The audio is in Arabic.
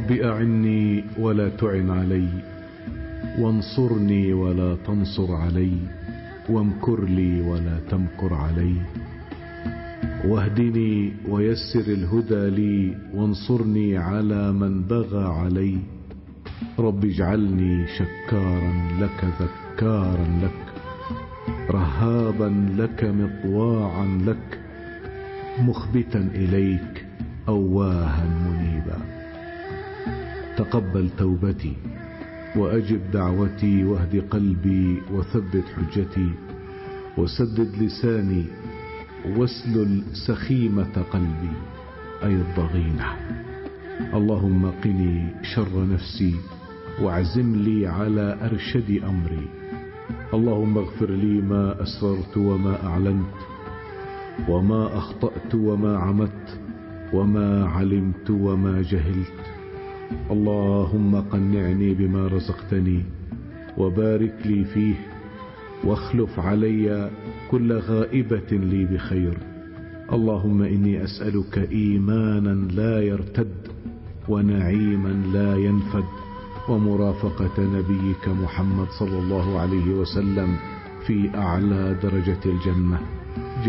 رب أعني ولا تعن علي، وانصرني ولا تنصر علي، وامكر لي ولا تمكر علي. واهدني ويسر الهدى لي، وانصرني على من بغى علي. رب اجعلني شكارا لك ذكارا لك، رهابا لك مطواعا لك، مخبتا إليك أواها منيبا. تقبل توبتي وأجب دعوتي، واهد قلبي وثبت حجتي، وسدد لساني واسلل سخيمة قلبي أي الضغينة. اللهم قني شر نفسي واعزم لي على أرشد أمري. اللهم اغفر لي ما أسررت وما أعلنت، وما أخطأت وما عمدت، وما علمت وما جهلت. اللهم قنعني بما رزقتني وبارك لي فيه، واخلف علي كل غائبة لي بخير. اللهم إني أسألك إيمانا لا يرتد، ونعيما لا ينفد، ومرافقة نبيك محمد صلى الله عليه وسلم في أعلى درجة الجنة.